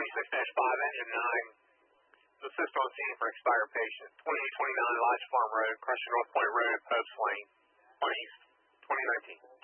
26-5, engine 9. Assist on scene for expired patient. 2829 Lodge Farm Road, Crusher North Point Road, Post Lane, 1 East, 2019.